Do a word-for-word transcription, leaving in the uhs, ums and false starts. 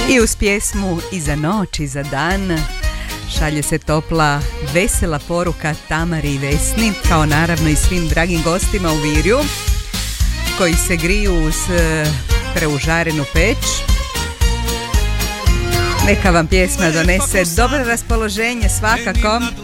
I uz pjesmu I za noć i za dan šalje se topla, vesela poruka Tamari i Vesni, kao naravno i svim dragim gostima u Virju koji se griju uz preužarenu peć. Neka vam pjesma donese dobro raspoloženje svakako.